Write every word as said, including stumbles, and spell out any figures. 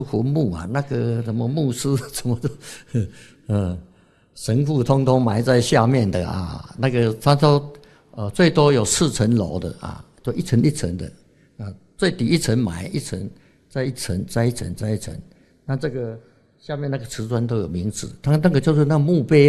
坟墓啊，那个什么牧师什么的，嗯，神父通通埋在下面的啊。那个他说，呃，最多有四层楼的啊，就一层一层的啊，最底一层埋一层，再一层，再一层，再一层。那这个下面那个瓷砖都有名字，他那个就是那墓碑。